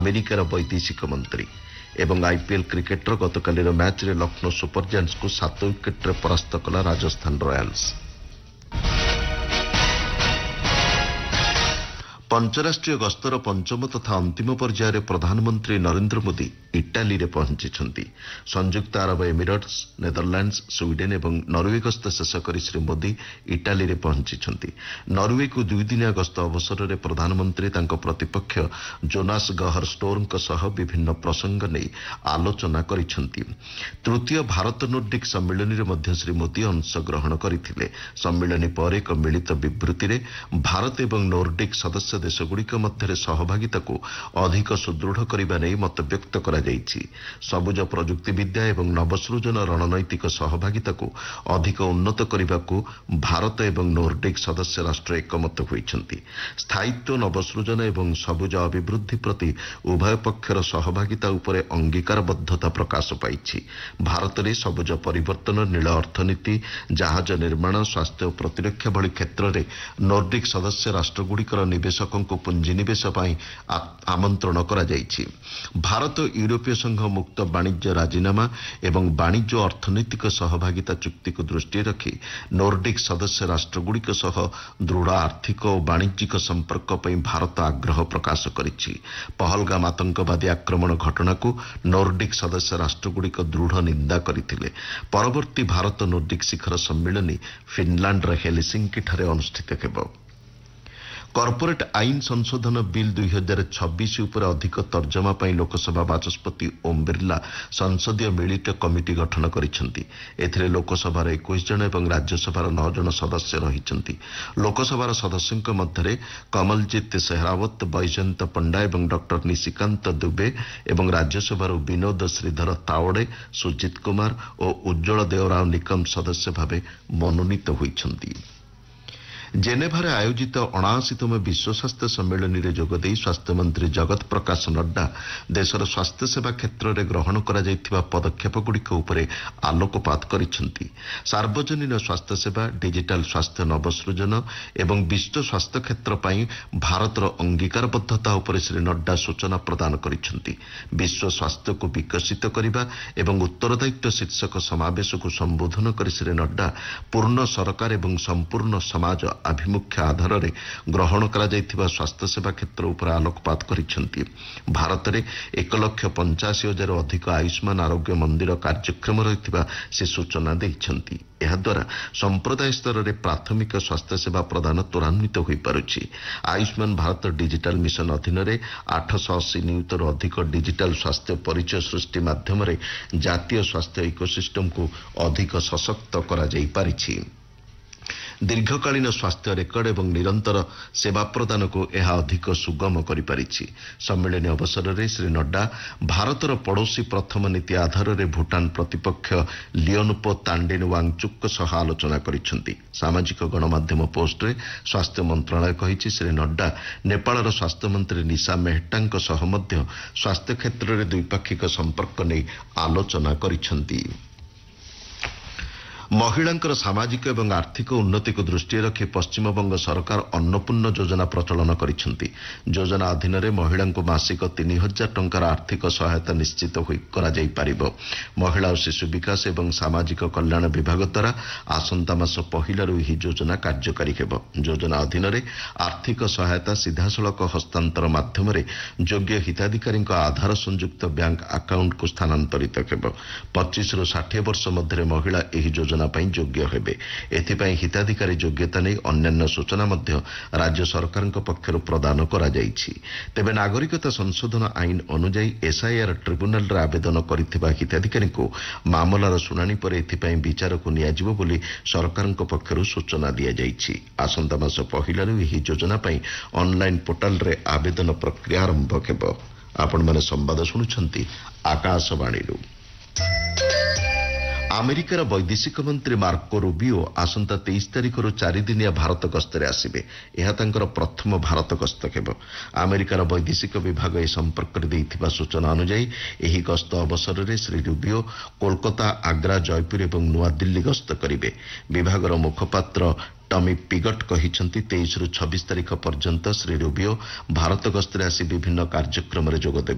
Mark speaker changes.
Speaker 1: ଆମେରିକାର ବୈଦେଶିକ ମନ୍ତ୍ରୀ ଏବଂ ଆଇପିଏଲ୍ କ୍ରିକେଟର ଗତକାଲିର ମ୍ୟାଚ୍ରେ ଲକ୍ଷ୍ନୌ ସୁପର ଜାୟାଣ୍ଟସକୁ 7 ୱିକେଟ୍ରେ ପରାସ୍ତ କଲା ରାଜସ୍ଥାନ ରୟାଲ୍ସ। ପଞ୍ଚରାଷ୍ଟ୍ରୀୟ ଗସ୍ତର ପଞ୍ଚମ ତଥା ଅନ୍ତିମ ପର୍ଯ୍ୟାୟରେ ପ୍ରଧାନମନ୍ତ୍ରୀ ନରେନ୍ଦ୍ର ମୋଦି ଇଟାଲୀରେ ପହଞ୍ଚିଛନ୍ତି। ସଂଯୁକ୍ତ ଆରବ ଏମିରେଟ୍ସ, ନେଦରଲ୍ୟାଣ୍ଡସ, ସ୍ୱିଡେନ୍ ଏବଂ ନରୱେ ଗସ୍ତ ଶେଷ କରି ଶ୍ରୀ ମୋଦି ଇଟାଲୀରେ ପହଞ୍ଚିଛନ୍ତି। ନରୱେକୁ ଦୁଇଦିନିଆ ଗସ୍ତ ଅବସରରେ ପ୍ରଧାନମନ୍ତ୍ରୀ ତାଙ୍କ ପ୍ରତିପକ୍ଷ ଜୋନାସ୍ ଗହର ଷ୍ଟୋରଙ୍କ ସହ ବିଭିନ୍ନ ପ୍ରସଙ୍ଗ ନେଇ ଆଲୋଚନା କରିଛନ୍ତି। ତୃତୀୟ ଭାରତ ନୋର୍ଡିକ୍ ସମ୍ମିଳନୀରେ ମଧ୍ୟ ଶ୍ରୀ ମୋଦି ଅଂଶଗ୍ରହଣ କରିଥିଲେ। ସମ୍ମିଳନୀ ପରେ ଏକ ମିଳିତ ବିବୃତ୍ତିରେ ଭାରତ ଏବଂ ନୋର୍ଡିକ୍ ସଦସ୍ୟ ଦେଶଗୁଡ଼ିକ ମଧ୍ୟରେ ସହଭାଗିତାକୁ ଅଧିକ ସୁଦୃଢ଼ କରିବା ନେଇ ମତବ୍ୟକ୍ତ କରାଯାଇଛି। ସବୁଜ ପ୍ରଯୁକ୍ତିବିଦ୍ୟା ଏବଂ ନବସୃଜନ ରଣନୈତିକ ସହଭାଗିତାକୁ ଅଧିକ ଉନ୍ନତ କରିବାକୁ ଭାରତ ଏବଂ ନୋର୍ଡିକ୍ ସଦସ୍ୟ ରାଷ୍ଟ୍ର ଏକମତ ହୋଇଛନ୍ତି। ସ୍ଥାୟିତ୍ୱ, ନବସୃଜନ ଏବଂ ସବୁଜ ଅଭିବୃଦ୍ଧି ପ୍ରତି ଉଭୟ ପକ୍ଷର ସହଭାଗିତା ଉପରେ ଅଙ୍ଗୀକାରବଦ୍ଧତା ପ୍ରକାଶ ପାଇଛି। ଭାରତରେ ସବୁଜ ପରିବର୍ତ୍ତନ, ନୀଳ ଅର୍ଥନୀତି, ଜାହାଜ ନିର୍ମାଣ, ସ୍ୱାସ୍ଥ୍ୟ ଓ ପ୍ରତିରକ୍ଷା ଭଳି କ୍ଷେତ୍ରରେ ନୋର୍ଡିକ୍ ସଦସ୍ୟ ରାଷ୍ଟ୍ରଗୁଡ଼ିକର ନିବେଶକଙ୍କୁ ପୁଞ୍ଜିନିବେଶ ପାଇଁ ଆମନ୍ତ୍ରଣ କରାଯାଇଛି। ଭାରତ ୟୁରୋପୀୟ ସଂଘ ମୁକ୍ତ ବାଣିଜ୍ୟ ରାଜିନାମା ଏବଂ ବାଣିଜ୍ୟ ଓ ଅର୍ଥନୈତିକ ସହଭାଗିତା ଚୁକ୍ତିକୁ ଦୃଷ୍ଟିରେ ରଖି ନୋର୍ଡିକ୍ ସଦସ୍ୟ ରାଷ୍ଟ୍ରଗୁଡ଼ିକ ସହ ଦୃଢ଼ ଆର୍ଥିକ ଓ ବାଣିଜ୍ୟିକ ସମ୍ପର୍କ ପାଇଁ ଭାରତ ଆଗ୍ରହ ପ୍ରକାଶ କରିଛି। ପହଲଗାମ ଆତଙ୍କବାଦୀ ଆକ୍ରମଣ ଘଟଣାକୁ ନୋର୍ଡିକ୍ ସଦସ୍ୟ ରାଷ୍ଟ୍ରଗୁଡ଼ିକ ଦୃଢ଼ ନିନ୍ଦା କରିଥିଲେ। ପରବର୍ତ୍ତୀ ଭାରତ ନୋର୍ଡିକ୍ ଶିଖର ସମ୍ମିଳନୀ ଫିନଲାଣ୍ଡର ହେଲସିଙ୍କିଠାରେ ଅନୁଷ୍ଠିତ ହେବ। କର୍ପୋରେଟ୍ ଆଇନ ସଂଶୋଧନ ବିଲ୍ 2026 ଉପରେ ଅଧିକ ତର୍ଜମା ପାଇଁ ଲୋକସଭା ବାଚସ୍ପତି ଓମ୍ ବିର୍ଲା ସଂସଦୀୟ ମିଳିତ କମିଟି ଗଠନ କରିଛନ୍ତି। ଏଥିରେ ଲୋକସଭାର 21 ଜଣ ଏବଂ ରାଜ୍ୟସଭାର 9 ଜଣ ସଦସ୍ୟ ରହିଛନ୍ତି। ଲୋକସଭାର ସଦସ୍ୟଙ୍କ ମଧ୍ୟରେ କମଲଜିତ୍ ସେହରାୱତ, ବୈଜୟନ୍ତ ପଣ୍ଡା ଏବଂ ଡକ୍ଟର ନିଶିକାନ୍ତ ଦୁବେ ଏବଂ ରାଜ୍ୟସଭାରୁ ବିନୋଦ ଶ୍ରୀଧର ତାୱଡେ, ସୁଜିତ କୁମାର ଓ ଉଜ୍ଜଳ ଦେଓରାଓ ନିକମ ସଦସ୍ୟ ଭାବେ ମନୋନୀତ ହୋଇଛନ୍ତି। ଜେନେଭାରେ ଆୟୋଜିତ 79ତମ ବିଶ୍ୱ ସ୍ୱାସ୍ଥ୍ୟ ସମ୍ମିଳନୀରେ ଯୋଗଦେଇ ସ୍ୱାସ୍ଥ୍ୟମନ୍ତ୍ରୀ ଜଗତ ପ୍ରକାଶ ନଡ୍ଡା ଦେଶର ସ୍ୱାସ୍ଥ୍ୟସେବା କ୍ଷେତ୍ରରେ ଗ୍ରହଣ କରାଯାଇଥିବା ପଦକ୍ଷେପଗୁଡ଼ିକ ଉପରେ ଆଲୋକପାତ କରିଛନ୍ତି। ସାର୍ବଜନୀନ ସ୍ୱାସ୍ଥ୍ୟସେବା, ଡିଜିଟାଲ ସ୍ୱାସ୍ଥ୍ୟ ନବସୃଜନ ଏବଂ ବିଶ୍ୱ ସ୍ୱାସ୍ଥ୍ୟ କ୍ଷେତ୍ର ପାଇଁ ଭାରତର ଅଙ୍ଗୀକାରବଦ୍ଧତା ଉପରେ ଶ୍ରୀ ନଡ୍ଡା ସୂଚନା ପ୍ରଦାନ କରିଛନ୍ତି। ବିଶ୍ୱ ସ୍ୱାସ୍ଥ୍ୟକୁ ବିକଶିତ କରିବା ଏବଂ ଉତ୍ତରଦାୟିତ୍ୱ ଶୀର୍ଷକ ସମାବେଶକୁ ସମ୍ବୋଧନ କରି ଶ୍ରୀ ନଡ୍ଡା ପୂର୍ଣ୍ଣ ସରକାର ଏବଂ ସମ୍ପୂର୍ଣ୍ଣ ସମାଜ ଆଭିମୁଖ୍ୟ ଆଧାରରେ ଗ୍ରହଣ କରାଯାଇଥିବା ସ୍ୱାସ୍ଥ୍ୟସେବା କ୍ଷେତ୍ର ଉପରେ ଆଲୋକପାତ କରିଛନ୍ତି। ଭାରତରେ 1,85,000 ଅଧିକ ଆୟୁଷ୍ମାନ ଆରୋଗ୍ୟ ମନ୍ଦିର କାର୍ଯ୍ୟକ୍ଷମ ରହିଥିବା ସେ ସୂଚନା ଦେଇଛନ୍ତି। ଏହାଦ୍ୱାରା ସମ୍ପ୍ରଦାୟ ସ୍ତରରେ ପ୍ରାଥମିକ ସ୍ୱାସ୍ଥ୍ୟସେବା ପ୍ରଦାନ ତ୍ୱରାନ୍ୱିତ ହୋଇପାରୁଛି। ଆୟୁଷ୍ମାନ ଭାରତ ଡିଜିଟାଲ ମିଶନ ଅଧୀନରେ 880 ନିୟୁତରୁ ଅଧିକ ଡିଜିଟାଲ ସ୍ୱାସ୍ଥ୍ୟ ପରିଚୟ ସୃଷ୍ଟି ମାଧ୍ୟମରେ ଜାତୀୟ ସ୍ୱାସ୍ଥ୍ୟ ଇକୋସିଷ୍ଟମକୁ ଅଧିକ ସଶକ୍ତ କରାଯାଇପାରିଛି। ଦୀର୍ଘକାଳୀନ ସ୍ୱାସ୍ଥ୍ୟ ରେକର୍ଡ ଏବଂ ନିରନ୍ତର ସେବା ପ୍ରଦାନକୁ ଏହା ଅଧିକ ସୁଗମ କରିପାରିଛି। ସମ୍ମିଳନୀ ଅବସରରେ ଶ୍ରୀ ନଡ୍ଡା ଭାରତର ପଡ଼ୋଶୀ ପ୍ରଥମ ନୀତି ଆଧାରରେ ଭୁଟାନ ପ୍ରତିପକ୍ଷ ଲିଓନପୋ ତାଣ୍ଡେନ୍ ୱାଙ୍ଗଚୁକ୍ଙ୍କ ସହ ଆଲୋଚନା କରିଛନ୍ତି। ସାମାଜିକ ଗଣମାଧ୍ୟମ ପୋଷ୍ଟରେ ସ୍ୱାସ୍ଥ୍ୟ ମନ୍ତ୍ରଣାଳୟ କହିଛି ଶ୍ରୀ ନଡ୍ଡା ନେପାଳର ସ୍ୱାସ୍ଥ୍ୟମନ୍ତ୍ରୀ ନିଶା ମେହଟ୍ଟାଙ୍କ ସହ ମଧ୍ୟ ସ୍ୱାସ୍ଥ୍ୟ କ୍ଷେତ୍ରରେ ଦ୍ୱିପାକ୍ଷିକ ସମ୍ପର୍କ ନେଇ ଆଲୋଚନା କରିଛନ୍ତି। ମହିଳାଙ୍କର ସାମାଜିକ ଏବଂ ଆର୍ଥିକ ଉନ୍ନତିକୁ ଦୃଷ୍ଟିରେ ରଖି ପଶ୍ଚିମବଙ୍ଗ ସରକାର ଅନ୍ନପୂର୍ଣ୍ଣ ଯୋଜନା ପ୍ରଚଳନ କରିଛନ୍ତି। ଯୋଜନା ଅଧୀନରେ ମହିଳାଙ୍କୁ ମାସିକ 3,000 ଟଙ୍କାର ଆର୍ଥିକ ସହାୟତା ନିଶ୍ଚିତ କରାଯାଇପାରିବ। ମହିଳା ଓ ଶିଶୁ ବିକାଶ ଏବଂ ସାମାଜିକ କଲ୍ୟାଣ ବିଭାଗ ଦ୍ୱାରା ଆସନ୍ତା ମାସ 1ରୁ ଏହି ଯୋଜନା କାର୍ଯ୍ୟକାରୀ ହେବ। ଯୋଜନା ଅଧୀନରେ ଆର୍ଥିକ ସହାୟତା ସିଧାସଳଖ ହସ୍ତାନ୍ତର ମାଧ୍ୟମରେ ଯୋଗ୍ୟ ହିତାଧିକାରୀଙ୍କ ଆଧାର ସଂଯୁକ୍ତ ବ୍ୟାଙ୍କ ଆକାଉଣ୍ଟକୁ ସ୍ଥାନାନ୍ତରିତ ହେବ। 25ରୁ 60 ବର୍ଷ ମଧ୍ୟରେ ମହିଳା ଏହି ଯୋଜନା ପାଇଁ ଯୋଗ୍ୟ ହେବେ। ଏଥିପାଇଁ ହିତାଧିକାରୀ ଯୋଗ୍ୟତା ନେଇ ଅନ୍ୟାନ୍ୟ ସୂଚନା ମଧ୍ୟ ରାଜ୍ୟ ସରକାରଙ୍କ ପକ୍ଷରୁ ପ୍ରଦାନ କରାଯାଇଛି। ତେବେ ନାଗରିକତା ସଂଶୋଧନ ଆଇନ ଅନୁଯାୟୀ ଏସ୍ଆଇଆର୍ ଟ୍ରିବ୍ୟୁନାଲରେ ଆବେଦନ କରିଥିବା ହିତାଧିକାରୀଙ୍କୁ ମାମଲାର ଶୁଣାଣି ପରେ ଏଥିପାଇଁ ବିଚାରକୁ ନିଆଯିବ ବୋଲି ସରକାରଙ୍କ ପକ୍ଷରୁ ସୂଚନା ଦିଆଯାଇଛି। ଆସନ୍ତା ମାସ 1ରୁ ଏହି ଯୋଜନା ପାଇଁ ଅନଲାଇନ ପୋର୍ଟାଲରେ ଆବେଦନ ପ୍ରକ୍ରିୟା ଆରମ୍ଭ ହେବ। ଆପଣମାନେ ସମ୍ବାଦ ଶୁଣୁଛନ୍ତି ଆକାଶବାଣୀରୁ। ଆମେରିକାର ବୈଦେଶିକ ମନ୍ତ୍ରୀ ମାର୍କୋ ରୁବିଓ ଆସନ୍ତା 23 ତାରିଖରୁ 4 ଦିନିଆ ଭାରତ ଗସ୍ତରେ ଆସିବେ। ଏହା ତାଙ୍କର ପ୍ରଥମ ଭାରତ ଗସ୍ତ ହେବ। ଆମେରିକାର ବୈଦେଶିକ ବିଭାଗ ଏ ସମ୍ପର୍କରେ ଦେଇଥିବା ସୂଚନା ଅନୁଯାୟୀ ଏହି ଗସ୍ତ ଅବସରରେ ଶ୍ରୀ ରୁବିଓ କୋଲକାତା, ଆଗ୍ରା, ଜୟପୁର ଏବଂ ନୂଆଦିଲ୍ଲୀ ଗସ୍ତ କରିବେ। ବିଭାଗର ମୁଖପାତ୍ର ଟମି ପିଗଟ୍ କହିଛନ୍ତି 23ରୁ 26 ତାରିଖ ପର୍ଯ୍ୟନ୍ତ ଶ୍ରୀ ରୁବିଓ ଭାରତ ଗସ୍ତରେ ଆସି ବିଭିନ୍ନ କାର୍ଯ୍ୟକ୍ରମରେ ଯୋଗଦେବେ।